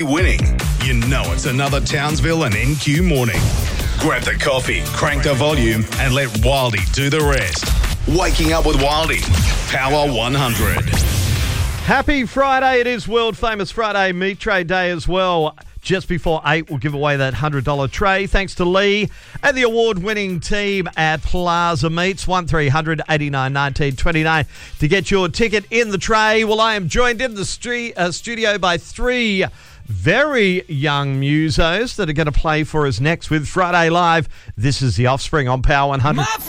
Winning. You know it's another Townsville and NQ morning. Grab the coffee, crank the volume, and let Wildy do the rest. Waking up with Wildy. Power 100. Happy Friday. It is world famous Friday Meat Tray Day as well. Just before 8, we'll give away that $100 tray. Thanks to Lee and the award-winning team at Plaza Meats, 1300 89 19 29 to get your ticket in the tray. Well, I am joined in the studio by 3 very young musos that are going to play for us next with Friday Live. This is The Offspring on Power 100.